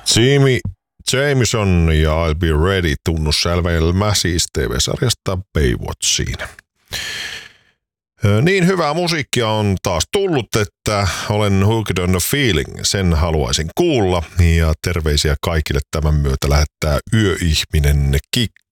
Jimmy Jameson ja I'll Be Ready tunnussävelmä siis TV-sarjasta Baywatchiin. Niin hyvää musiikkia on taas tullut, että olen hooked on the feeling. Sen haluaisin kuulla ja terveisiä kaikille tämän myötä lähettää yöihminen Kikka.